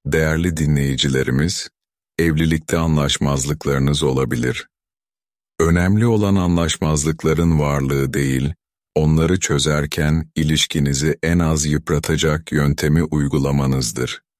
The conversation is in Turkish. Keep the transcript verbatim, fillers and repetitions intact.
Değerli dinleyicilerimiz, evlilikte anlaşmazlıklarınız olabilir. Önemli olan anlaşmazlıkların varlığı değil, onları çözerken ilişkinizi en az yıpratacak yöntemi uygulamanızdır.